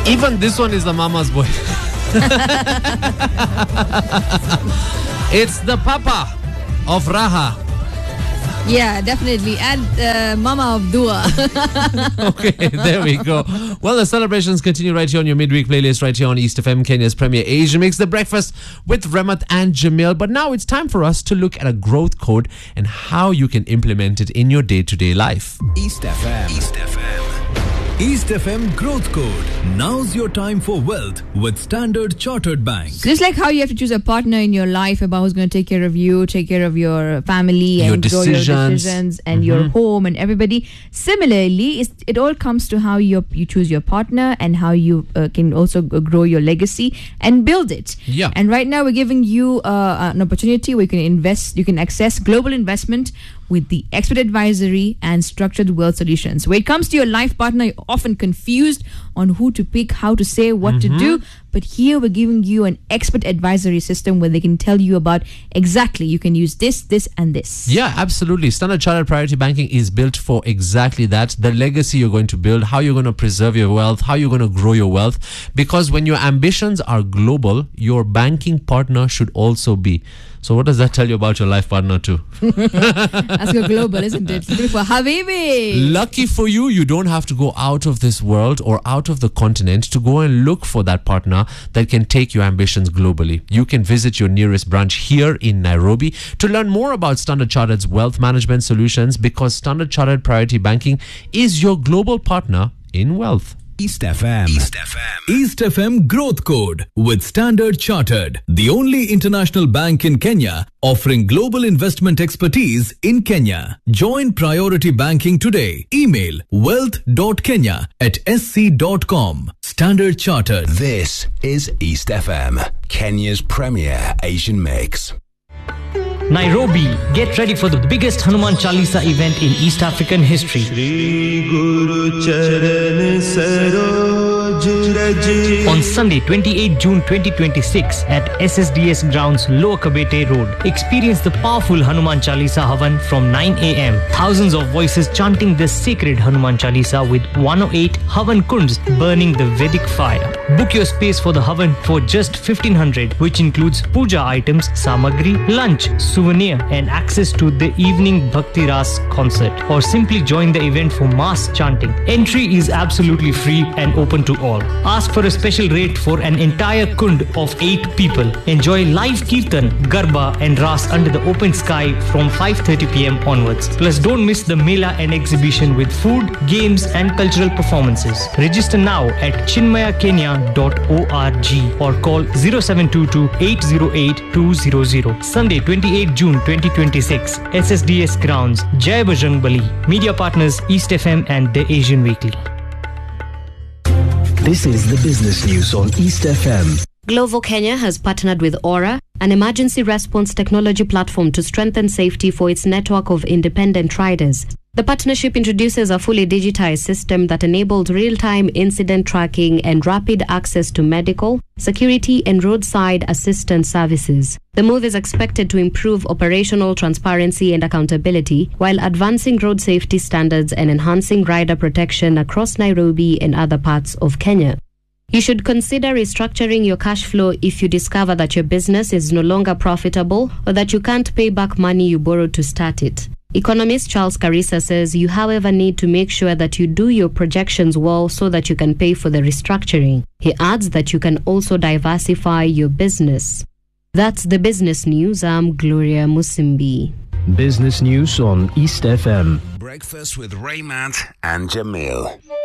Even this one is the mama's boy. It's the papa of Raha. Yeah, definitely. And Mama of Dua. Okay, there we go. Well, the celebrations continue right here on your midweek playlist, right here on East FM, Kenya's premier Asian mix, The Breakfast with Ramat and Jamil. But now it's time for us to look at a growth code and how you can implement it in your day-to-day life. East FM. East FM. East FM Growth Code. Now's your time for wealth with Standard Chartered Bank. Just like how you have to choose a partner in your life about who's going to take care of you, take care of your family, your and grow your decisions and your home and everybody. Similarly, it all comes to how you choose your partner and how you can also grow your legacy and build it. Yeah. And right now we're giving you an opportunity where you can invest, you can access global investment with the expert advisory and structured wealth solutions. When it comes to your life partner, you're often confused on who to pick, how to say, what to do. But here we're giving you an expert advisory system where they can tell you about exactly you can use this, this, and this. Yeah, absolutely. Standard Chartered Priority Banking is built for exactly that. The legacy you're going to build, how you're going to preserve your wealth, how you're going to grow your wealth. Because when your ambitions are global, your banking partner should also be. So what does that tell you about your life partner too? That's go global, isn't it? For Habibi. Lucky for you, you don't have to go out of this world or out of the continent to go and look for that partner that can take your ambitions globally. You can visit your nearest branch here in Nairobi to learn more about Standard Chartered's wealth management solutions, because Standard Chartered Priority Banking is your global partner in wealth. East FM. East FM. East FM Growth Code with Standard Chartered, the only international bank in Kenya offering global investment expertise in Kenya. Join Priority Banking today. Email wealth.kenya@sc.com. Standard Chartered. This is East FM, Kenya's premier Asian mix. Nairobi, get ready for the biggest Hanuman Chalisa event in East African history. On Sunday, 28 June 2026 at SSDS Grounds, Lower Kabete Road. Experience the powerful Hanuman Chalisa Havan from 9 a.m. Thousands of voices chanting the sacred Hanuman Chalisa with 108 Havan Kunds burning the Vedic fire. Book your space for the Havan for just 1500, which includes puja items, samagri, lunch, souvenir and access to the evening Bhakti Ras concert, or simply join the event for mass chanting. Entry is absolutely free and open to all. Ask for a special rate for an entire kund of 8 people. Enjoy live kirtan, garba and ras under the open sky from 5:30 p.m. onwards. Plus don't miss the Mela and exhibition with food, games and cultural performances. Register now at chinmayakenya.org or call 0722 808 200. Sunday 28 June 2026, SSDS Grounds, Jai Bajrang Bali. Media partners East FM and The Asian Weekly. This is the business news on East FM. Glovo Kenya has partnered with Aura, an emergency response technology platform, to strengthen safety for its network of independent riders. The partnership introduces a fully digitized system that enables real-time incident tracking and rapid access to medical, security and roadside assistance services. The move is expected to improve operational transparency and accountability while advancing road safety standards and enhancing rider protection across Nairobi and other parts of Kenya. You should consider restructuring your cash flow if you discover that your business is no longer profitable or that you can't pay back money you borrowed to start it. Economist Charles Karisa says you, however, need to make sure that you do your projections well so that you can pay for the restructuring. He adds that you can also diversify your business. That's the business news. I'm Gloria Musimbi. Business news on East FM. Breakfast with Raymond and Jamil.